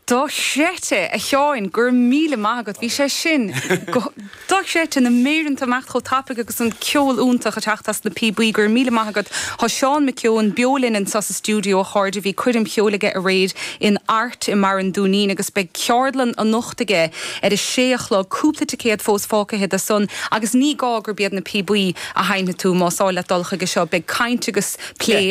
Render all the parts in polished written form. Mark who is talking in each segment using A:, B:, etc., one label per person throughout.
A: Dá séte a teáin gur míle mágad bhí sé sin. Dá séte na méan amach cho tappa agus an ceol úntaach a teachtas na PB gur míle mágad Tá Seán McKeown beolinn in sa studio háde bhí cuidim cheolaige a réid in art I mar an dúnín agus be ceardlan a nochtaige ar is séach le cúpla céad fós fácahead a son agus ní gá gur bead na PB a haine tú másáile dulcha go seo be caiint agus plé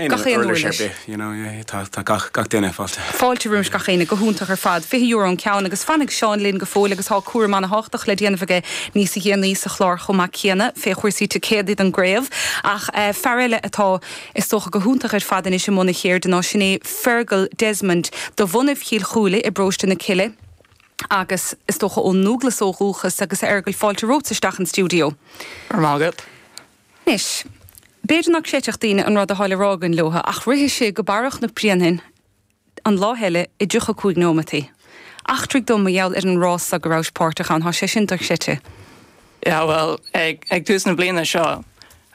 B: tá gach déine fáilte.
A: Fáilte rúms gachéine go húntaach ar fad 20 euro an ceann agus fannig Seán Lynn go fóla agus há cuair man háach le déanamhige níos a níos a chlár chomá chéanana fé chuirsí te céad an gréibh ach ferile atá is tócha go húntaach ar fadan is sem mna chéir den ná sinné Fergal Desmond do bhunnah chiil chúla I brosta na ciile agus is tócha ó núglas ó rúchas agus airgail fáilte rótaisteach an stúdio.
C: Ar mágad.
A: Nis, beidir nach séteach daine an rud a háile rágan lotha ach rithe sé go barach na prianhin an láheile I dúcha cúig nómatí. Achtrig dom meall an rás a gorás pórtach an há sé sin dar site.
C: Ja, well, ag dús na bliana seo,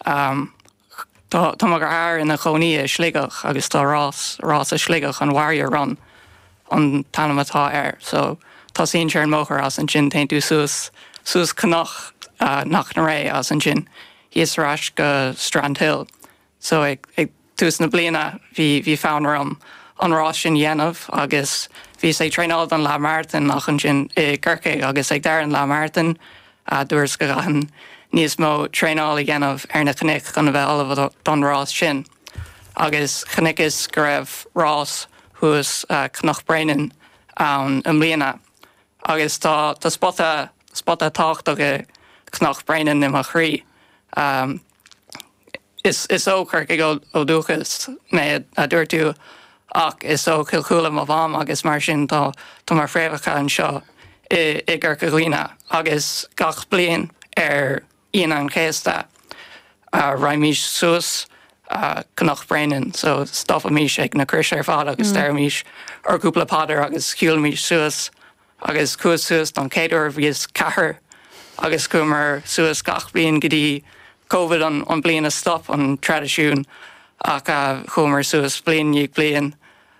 C: tá mar gur in na choní sligach agus tá rás a sligach an warrior run an tanamatá so tá sín sé an móchar as an sin teint tú sús cnach nach na ré as an sin híos rás go Strand Hill. So ag dús na bliana hí fán ram an rás sin dhéanamh agus bhí sé tréáil an Le Martin nach an sin Gurcaigh agus ag dar an Le Martin dúirs go gahan níos mó tréáil I dhéanamh ar na chnic gan bheith olh don rás sin. Agus chnic is go raibh rás thuas cnach breinin an mbliana. Agus tá spotta tácht go cnach breinin I chrí. Is óchar go ó dúchas mé a dúir tú ach is ó cilchúla má bhám agus mar sin tá mar fréimhacha an seo I Gurcaigh Líne agus gach blian ar íon an chéasta raimís suas cnach breinin so stoppa mís ag na cris ar fád agus deir mís ar cúpla pádar agus ciúil mís suas agus cuas suas don céadúir bhíos cethir agus cumar suas gach blian go dtí COVID an blian a stop an tradiisiún ach chumar suas blian níag blian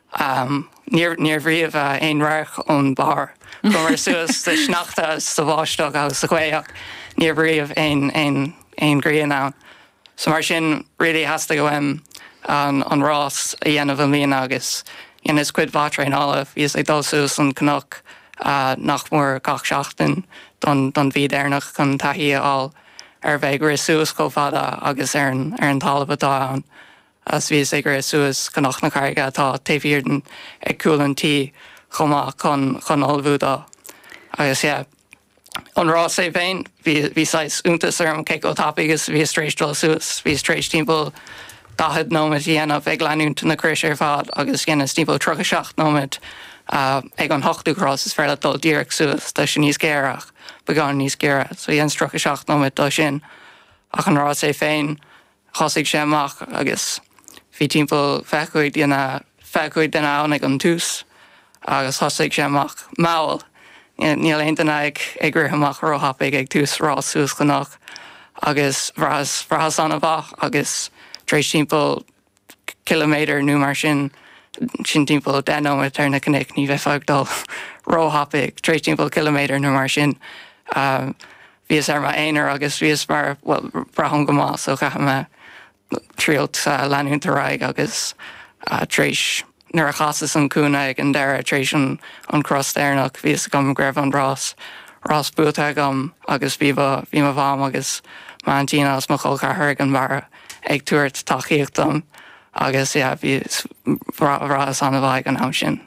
C: níor bhríomh ein reich ón bar. Chumar suas sa snachta sa bháisteach agus sa chuéach níor bhríomh ein gríon ann. So mar sin really has to go an rás a dhéanamh an líon agus is cuid bhatra in álah is ag dul suas an cnach nach mór gach seachtain don bhí déirnach chun taithí á ar bheith gur suas go fada agus ar an talamh atá an. As bhí sé gur suas cnach na carige atá taobhíordan ag cúlantí chumá chun olbhúdá. Agus an rás é féin, bhí sais úntas ar an cé go tappagus bhí stréisdul suas, bhí stréis timppel dahad nóid dhéanamh ag leanúnta na cris ar fád agus dhéanamh timppel 37 nóid ag an 8úrás is fearla dul díreach suas tá sin níos géireach beáin níos géire, so dhéan 37 nóid dá sin ach an rás é féin chosaigh sé amach agus bhí timppel fechuid den ann ag an tús agus thosaigh sé amach máil. Níl aontainna ag gur amach róthappaigh ag tús rás suas cnach agus bhrás an a bhach agus tréis timppel kilométer nó mar sin timppel denóid ar na cnic ní bheith fagdal róthappaigh tréis timppel kilométer nó mar sin bhíos ar mar éonar agus bhíos mar brahon go má so cha me tríolt leanúnta raig agus tréis nuair a chasas an cúna ag an deire tréis an crosstéirnach bhís gom greibh an rás buúta gom agus bhí ma bhám agus má an tínas mo chulcharthir an bhar ag tuairt taíochtm agus bhí rás an bhaid an ham sin.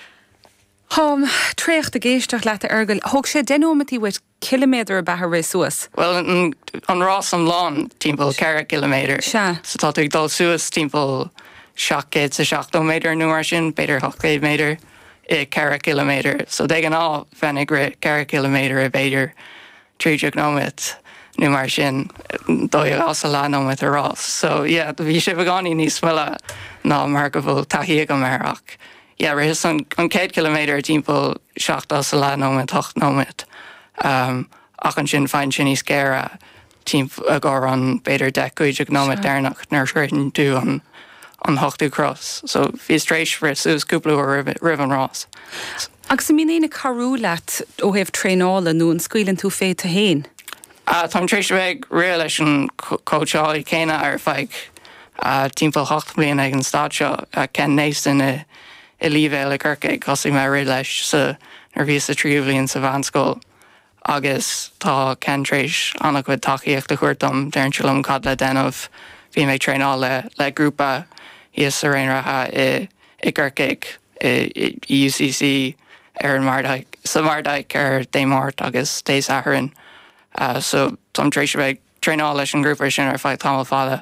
A: Tréocht a géisteach leat a airgail, thug sé denómatí bhuiid kilométer a bethar ré suas?
C: Well, an rás an lán timppel 4 kilométer.
A: Se.
C: So tá ag dul suas timppel 7 méter nó mar sin, beidir 8 méter I 4 kilométer. So de an á fennig ré 4 kilométer a beidir 30 nóid nó mar sin dóigh as a leanóid a rás. So bhí sé bhgáí níos fuile ná mar go bhfuil taithí go marach. Ris an 100 kilométer timppel 7 as a leanóid 8 nóid. Ach an sin fein sin níos céire timp a gá an beidir 10 nóid déirnach nar shreatain tú an hochtú cross. So bhí stréis for sús cúpla rivan Ross.
A: Agus sa mína carú leat ó hebh tréála nó an scuilann tú féad a héin?
C: Tá trééis bheith ré leis an coacháil céine ar feig timppla 8 blion ag an stad seo cen nééis in i líomhéil a ggurcaigh cosí me ré leis sa nar bhí sa tríomhlíonn sa bhanscoil. Agus tá centrééis anna chuid takeíocht a chuirtam deirnselumm cad le denmh bhí méid tréáil le grúpa íos sa réonratha i ggurcaigh i UCC ar an Mardaig ar démát agus dééis athrann. So tom trééis bheith tréáil leis an grúpa sin ar feid tamil fada.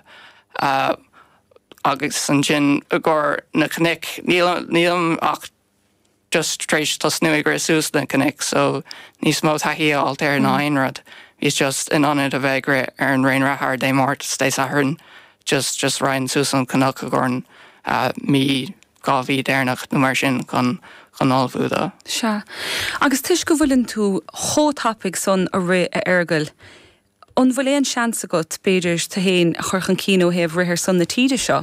C: Agus san sin a ggur na cnic nílam ach just trééis tas nuig gur sús na cnic, so níos mó thaíáil ar na aonrad. Bhís just in anad a bheith ar an réonratha démát dééis athrann just rainn sús an cnach a gurn mí gáhí déirnach nó mar sin chun ábhúda.
A: Se. Agus tuis go bhfuilinn tú thótapig son a ré a airgeil. An bhfuil éon seans agat beidir tá héin a churchan cíó hebh rithir son na tíide seo?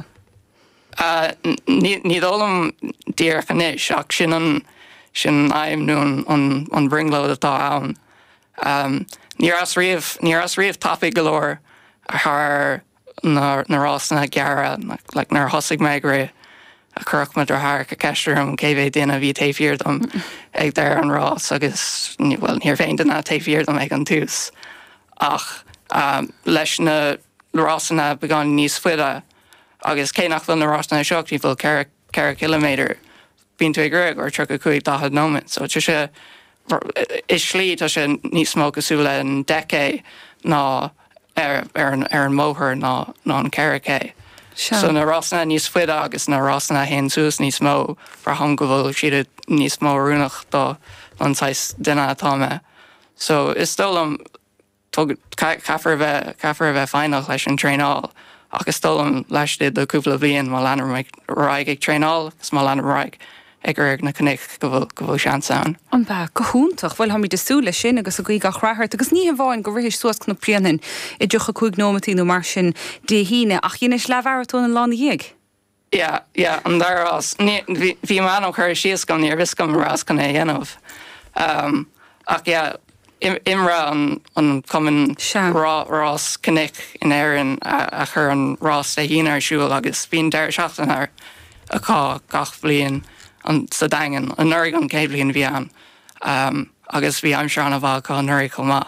C: Ní dólam díar chanis ach sin aim nó an bringlód atá ann. Ní as riamh tapig golóir a th narásna geara le nar thosaigh me ré a chuach me ar th ceistrim céhhéh duine bhí taobhíardm ag d an rás agus níor féin duna taobhíardm ag an túús. Ach leis na rásanna beáin níos fuide agus cénach bfuil na rásanna seochtí bfuil ceir kilométer bíon tú ag greg or tro a chuig dahad nóment. So tu sé is slí tá sé níos mó cosúla an decé ná ar an móthir ná an ceiricé. So na rásanna níos fuide agus na rásanna hen sús níos mó bar hang go bhfuil siad níos mó rúnach dá anáis duine atá me. So is dólam caafar bheith feinach leis an tréáil agus dólam leis do cúpla bblion má leanar raig ag tréáil gus má leanar raig ag gur na cnic go bhfuil seanán.
A: An bheith gohúntaach bhfuil ha mí desúla sin agus a go ga chrathart agus ní bháin go riéis suas na prianan I dúcha chuig nómatí nó mar sin dé híine ach dhéine lehhartún an lána dhéag.
C: Ja, an darrás bhí man chuir sios gom níor vis gom rás gan é dhéanamh. Ach imra an cuman rás cnic in éireann a chur an rás a híine arsúil agus bíon deir seachtain ar a cá gach blion an sa dagan an nurig an cé blion bhí an agus bhí aimsir an a bhá cá nurig chomá.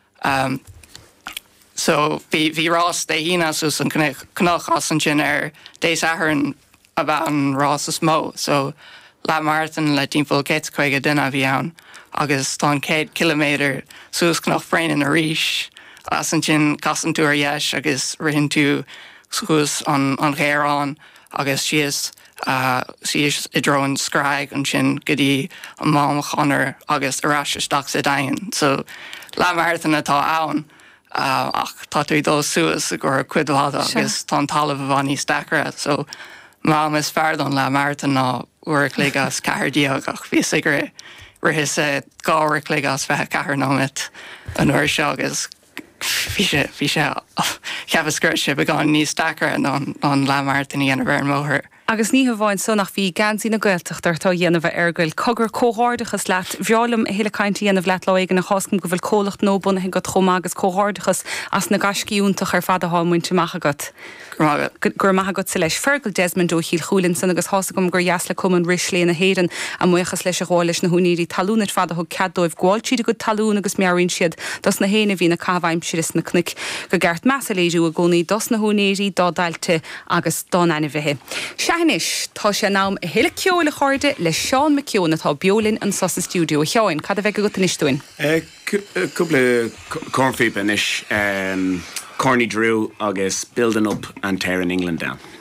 C: So bhí rás de híine sus an cnach as an sin ar dééis athrann a bheit an rás is mó. So le Martin le timppla 150 duine bhí an agus tá 100 kilométer sús nach frein in a ríis as an sin casan tú ar dheis agus rihin tú sús an chéarán agus sios I dro an scraig an sin gotí an mám chonar agus arráisteach sa dain. So le Martin atá ann ach tá tú dó suas a gur cuidháda agus tá talamh bhá níos dacra. So mám is feardan le Martin ná uair lé as cehardíag ach bhí sigur rihis gáhar lé as bheith cehar nómit an uair seo agus bhí sé ceapascurt be gáin níos dacra an le Martin í anamh ar móthir.
A: Agus ní bháin so nach bhí gansí na gailteach tartá dhéanamh airgail cogur cóhardachas leat bheolalam a héle caiint dhéanamh leat leig na choscom go bhfuil cólacht nóbunathe go chomá agus cóhardachas as na gasciúntaach ar fada hámuinte machagat. Gur machagat sa leis fergal Desmond ó híl chúlinn san agus hosagum gur jaasla cuman rislé na héan a muochas leis a gháilis na húníí talúnit fada thug ceaddóibh gháil siad go talún agus mearín siad dos na héna bhí na cabhaim siris na cnic go gceart measa léisiú a gcónaí dos na húnéirí dá dailte agus dá ana bheitthe. Seanis tá sé nám a héle ceola chuirde le Seán McKeown atá beolinn an sos na stúdio Seán, cad a bheith go tanistúin?
B: Cúpla cornfeep inis Corny Drew agus building up and tearing England down.